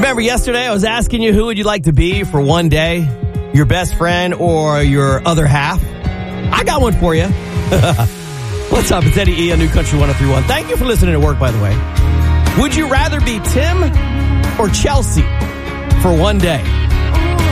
Remember yesterday I was asking you who would you like to be for one day? Your best friend or your other half? I got one for you. What's up? It's Eddie E on New Country 103.1. Thank you for listening at work, by the way. Would you rather be Tim or Chelsea for one day?